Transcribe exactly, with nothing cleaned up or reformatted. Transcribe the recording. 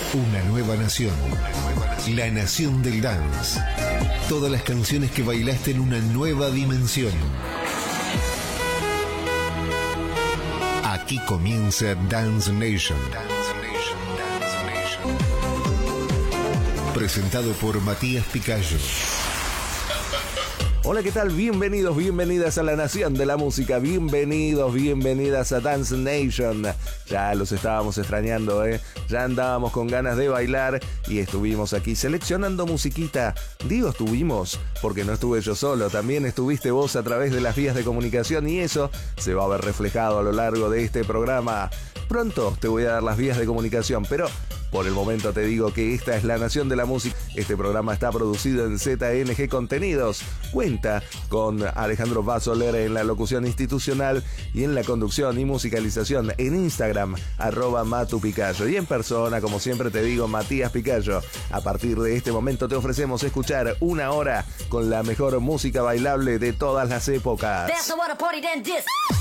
Una nueva nación. La nación del dance. Todas las canciones que bailaste en una nueva dimensión. Aquí comienza Dance Nation. Dance Nation, Dance Nation. Presentado por Matías Picayo. Hola, ¿qué tal? Bienvenidos, bienvenidas a la Nación de la Música. Bienvenidos, bienvenidas a Dance Nation. Ya los estábamos extrañando, ¿eh? Ya andábamos con ganas de bailar y estuvimos aquí seleccionando musiquita. Digo estuvimos porque no estuve yo solo. También estuviste vos a través de las vías de comunicación y eso se va a ver reflejado a lo largo de este programa. Pronto te voy a dar las vías de comunicación, pero por el momento te digo que esta es la Nación de la Música. Este programa está producido en Z N G Contenidos. Cuenta con Alejandro Basoler en la locución institucional y en la conducción y musicalización en Instagram, arroba Matu Picayo. Y en persona, como siempre te digo, Matías Picayo. A partir de este momento te ofrecemos escuchar una hora con la mejor música bailable de todas las épocas.